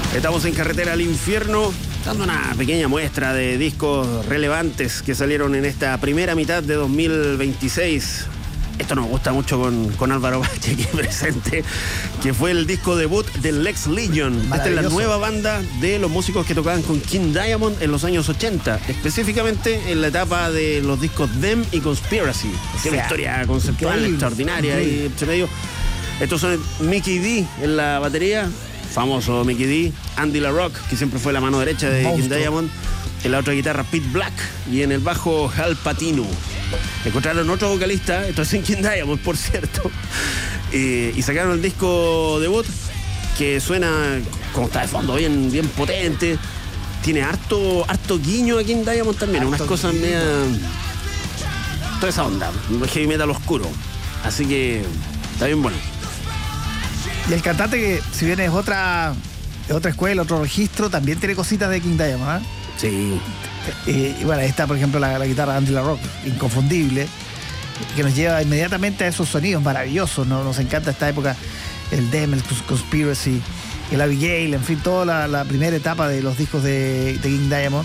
Estamos en Carretera al Infierno, dando una pequeña muestra de discos relevantes que salieron en esta primera mitad de 2026. Esto nos gusta mucho con Álvaro Bache aquí presente, que fue el disco debut de Lex Legion. Esta es la nueva banda de los músicos que tocaban con King Diamond en los años 80, específicamente en la etapa de los discos Them y Conspiracy. Es una historia conceptual extraordinaria y entre medio. Estos son Mickey D en la batería, famoso Mickey D, Andy LaRock, que siempre fue la mano derecha de King Diamond, en la otra guitarra Pete Black y en el bajo Hal Patino. Encontraron otro vocalista, esto es en King Diamond, por cierto, y sacaron el disco debut, que suena, como está de fondo, bien potente. Tiene harto guiño a King Diamond también, unas cosas media, toda esa onda, heavy metal oscuro, así que está bien bueno. Y el cantante, que si bien es otra escuela, otro registro, también tiene cositas de King Diamond, ¿eh? Sí. Y bueno, ahí está, por ejemplo, la guitarra de Andy LaRock, inconfundible, que nos lleva inmediatamente a esos sonidos maravillosos, ¿no? Nos encanta esta época, el Them, el Conspiracy, el Abigail, en fin, toda la primera etapa de los discos de King Diamond,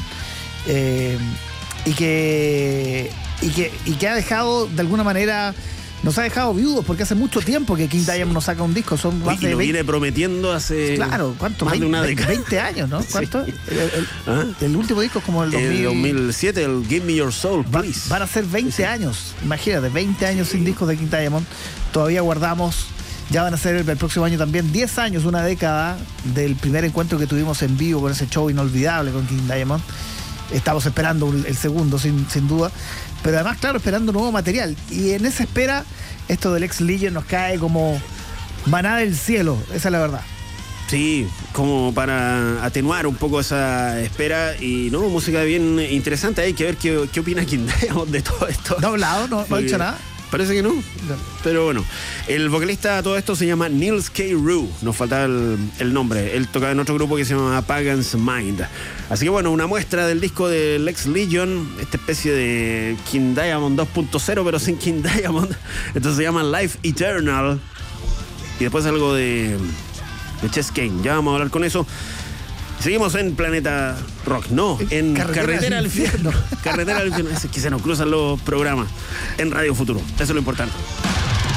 y que ha dejado, de alguna manera, nos ha dejado viudos, porque hace mucho tiempo que King Diamond nos saca un disco. Son más de 20, viene prometiendo hace... Claro, ¿cuánto? Más de una década. 20 años, ¿no? ¿Cuánto? Sí. El último disco es como el 2007, el Give Me Your Soul, Please. Van a ser 20 años, imagínate, 20 años sin discos de King Diamond. Todavía guardamos, ya van a ser el próximo año también 10 años, una década del primer encuentro que tuvimos en vivo con ese show inolvidable con King Diamond. Estamos esperando el segundo, sin duda. Pero además, claro, esperando nuevo material. Y en esa espera, esto del Lex Legion nos cae como maná del cielo. Esa es la verdad. Sí, como para atenuar un poco esa espera. Y no, música bien interesante. Hay que ver qué opina King Diamond de todo esto. ¿No ha hablado? ¿No ha dicho nada? Parece que no. Pero bueno, el vocalista de todo esto se llama Nils K. Rue. Nos falta el nombre. Él tocaba en otro grupo que se llama Pagan's Mind. Así que bueno, una muestra del disco de Lex Legion, esta especie de King Diamond 2.0, pero sin King Diamond. Entonces se llama Life Eternal. Y después algo de Chess Kane. Ya vamos a hablar con eso. Seguimos en Planeta Rock, no, en Carretera al Infierno. Carretera al Infierno, es que se nos cruzan los programas en Radio Futuro, eso es lo importante.